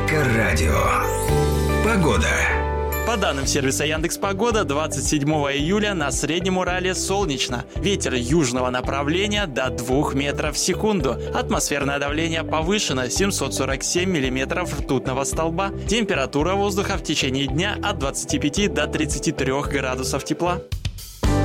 Авторадио. Погода. По данным сервиса Яндекс.Погода, 27 июля на Среднем Урале солнечно. Ветер южного направления до 2 метров в секунду. Атмосферное давление повышено, 747 миллиметров ртутного столба. Температура воздуха в течение дня от 25 до 33 градусов тепла.